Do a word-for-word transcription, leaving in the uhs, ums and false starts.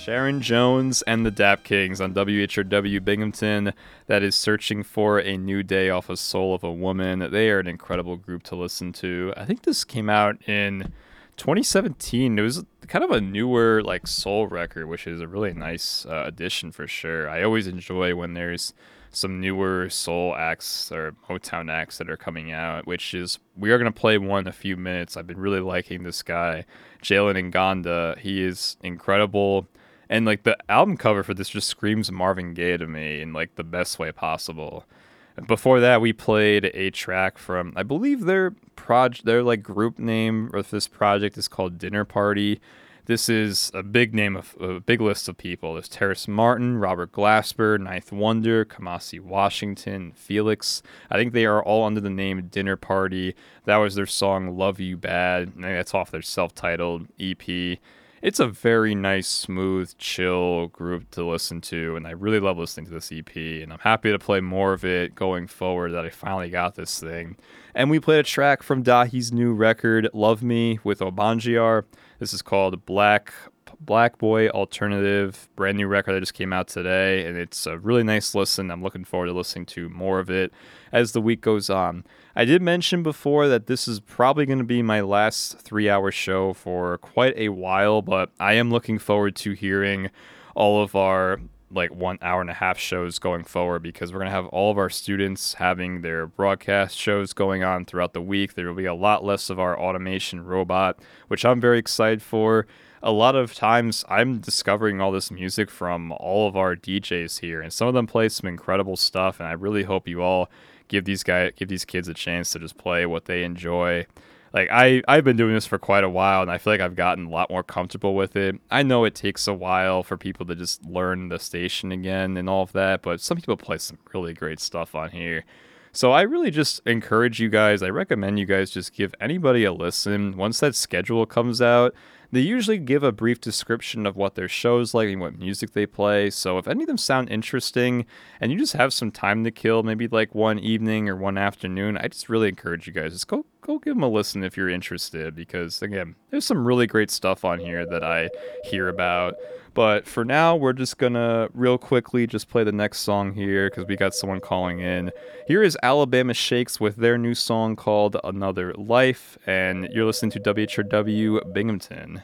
Sharon Jones and the Dap Kings on W H R W Binghamton. That is Searching for a New Day off of Soul of a Woman. They are an incredible group to listen to. I think this came out in twenty seventeen. It was kind of a newer like soul record, which is a really nice uh, addition for sure. I always enjoy when there's some newer soul acts or Motown acts that are coming out, which is, we are going to play one in a few minutes. I've been really liking this guy, Jalen Nganda. He is incredible. And like the album cover for this just screams Marvin Gaye to me in like the best way possible. Before that, we played a track from, I believe their project, their like group name of this project is called Dinner Party. This is a big name of a big list of people. There's Terrace Martin, Robert Glasper, Ninth Wonder, Kamasi Washington, Felix. I think they are all under the name Dinner Party. That was their song Love You Bad. I think that's off their self-titled E P. It's a very nice, smooth, chill group to listen to, and I really love listening to this E P, and I'm happy to play more of it going forward that I finally got this thing. And we played a track from Dahi's new record, Love Me, with Obanjiar. This is called Black Black Boy Alternative, brand new record that just came out today, and it's a really nice listen. I'm looking forward to listening to more of it as the week goes on. I did mention before that this is probably going to be my last three-hour show for quite a while, but I am looking forward to hearing all of our like one hour and a half shows going forward, because we're going to have all of our students having their broadcast shows going on throughout the week. There will be a lot less of our automation robot, which I'm very excited for. A lot of times I'm discovering all this music from all of our D Js here, and some of them play some incredible stuff, and I really hope you all give these guys, give these kids a chance to just play what they enjoy. Like, I, I've been doing this for quite a while, and I feel like I've gotten a lot more comfortable with it. I know it takes a while for people to just learn the station again and all of that, but some people play some really great stuff on here. So I really just encourage you guys, I recommend you guys just give anybody a listen. Once that schedule comes out, they usually give a brief description of what their show's like and what music they play. So if any of them sound interesting and you just have some time to kill, maybe like one evening or one afternoon, I just really encourage you guys, just go go give them a listen if you're interested, because again, there's some really great stuff on here that I hear about. But for now, we're just gonna real quickly just play the next song here because we got someone calling in. Here is Alabama Shakes with their new song called Another Life, and you're listening to W H R W Binghamton.